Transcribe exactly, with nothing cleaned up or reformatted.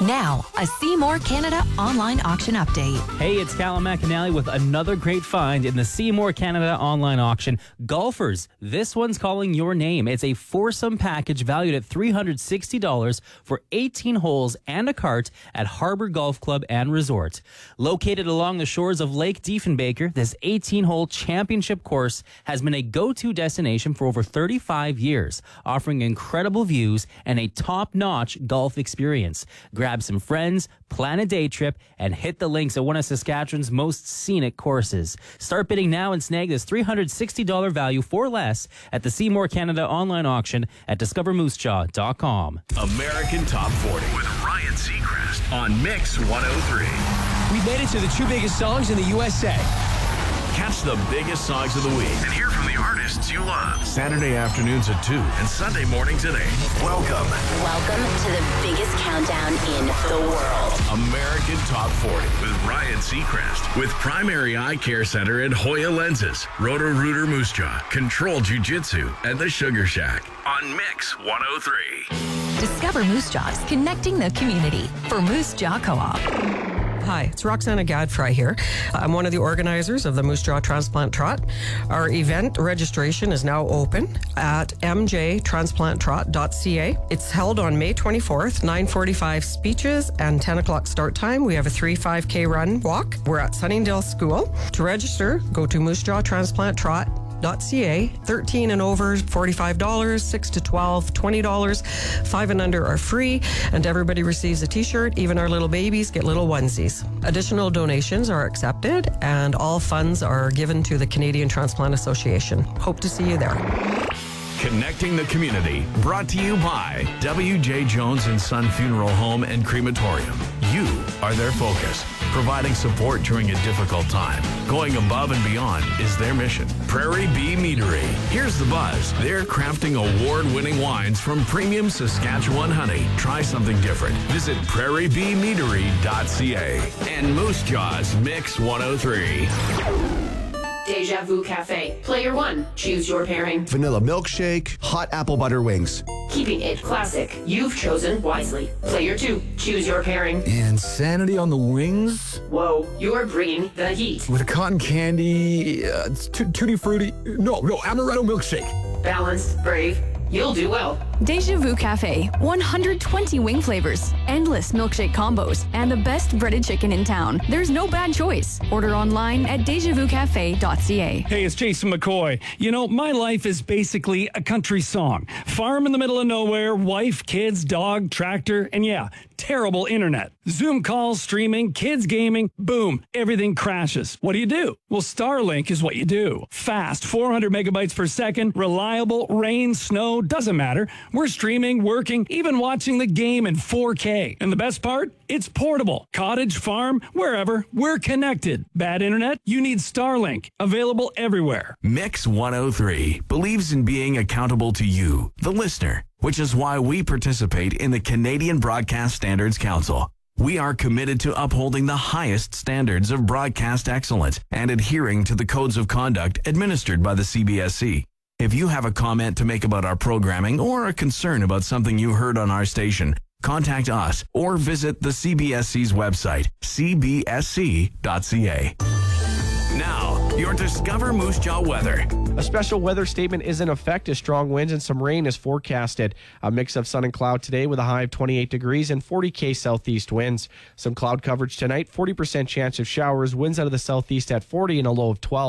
Now, a Seymour Canada online auction update. Hey, it's Callum McAnally with another great find in the Seymour Canada online auction. Golfers, this one's calling your name. It's a foursome package valued at three hundred sixty dollars for eighteen holes and a cart at Harbor Golf Club and Resort. Located along the shores of Lake Diefenbaker, this eighteen-hole championship course has been a go-to destination for over thirty-five years, offering incredible views and a top-notch golf experience. Grab some friends, plan a day trip, and hit the links at one of Saskatchewan's most scenic courses. Start bidding now and snag this three hundred sixty dollars value for less at the Seymour Canada online auction at discover moose jaw dot com. American Top forty with Ryan Seacrest on Mix one oh three. We made it to the two biggest songs in the U S A. Catch the biggest songs of the week and hear from the artists you love. Saturday afternoons at two and Sunday mornings at eight. Welcome. Welcome to the biggest countdown in the world. American Top forty with Ryan Seacrest. With Primary Eye Care Center at Hoya Lenses, Roto-Rooter Moose Jaw, Control Jiu-Jitsu, and the Sugar Shack on Mix one oh three. Discover Moose Jaws, connecting the community for Moose Jaw Co-op. Hi, it's Roxana Gadfry here. I'm one of the organizers of the Moose Jaw Transplant Trot. Our event registration is now open at m j transplant trot dot c a. It's held on May twenty-fourth, nine forty-five speeches and ten o'clock start time. We have a three five k run walk. We're at Sunningdale School. To register, go to moose jaw transplant trot dot c a. thirteen and over, forty-five dollars, six to twelve, twenty dollars. five and under are free, and everybody receives a t-shirt. Even our little babies get little onesies. Additional donations are accepted, and all funds are given to the Canadian Transplant Association. Hope to see you there. Connecting the community, brought to you by W J Jones and Son Funeral Home and Crematorium. You are their focus, providing support during a difficult time. Going above and beyond is their mission. Prairie Bee Meadery. Here's the buzz. They're crafting award-winning wines from premium Saskatchewan honey. Try something different. Visit prairie bee meadery dot c a. And Moose Jaws Mix one oh three. Deja Vu Cafe. Player one, choose your pairing. Vanilla milkshake, hot apple butter wings. Keeping it classic. You've chosen wisely. Player two, choose your pairing. Insanity on the wings? Whoa, you're bringing the heat. With a cotton candy, uh, it's t- tutti frutti. No, no, amaretto milkshake. Balanced, brave. You'll do well. Deja Vu Cafe. one hundred twenty wing flavors, endless milkshake combos, and the best breaded chicken in town. There's no bad choice. Order online at deja vu cafe dot c a. Hey, it's Jason McCoy. You know, my life is basically a country song. Farm in the middle of nowhere, wife, kids, dog, tractor, and yeah, terrible internet. Zoom calls, streaming, kids gaming, boom, everything crashes. What do you do? Well, Starlink is what you do. Fast, four hundred megabytes per second, reliable, rain, snow, doesn't matter. We're streaming, working, even watching the game in four K. And the best part? It's portable. Cottage, farm, wherever, we're connected. Bad internet? You need Starlink. Available everywhere. Mix one oh three believes in being accountable to you, the listener, which is why we participate in the Canadian Broadcast Standards Council. We are committed to upholding the highest standards of broadcast excellence and adhering to the codes of conduct administered by the C B S C. If you have a comment to make about our programming or a concern about something you heard on our station, contact us or visit the C B S C's website, c b s c dot c a. Now, your Discover Moose Jaw weather. A special weather statement is in effect as strong winds and some rain is forecasted. A mix of sun and cloud today with a high of twenty-eight degrees and forty K southeast winds. Some cloud coverage tonight, forty percent chance of showers, winds out of the southeast at forty and a low of twelve.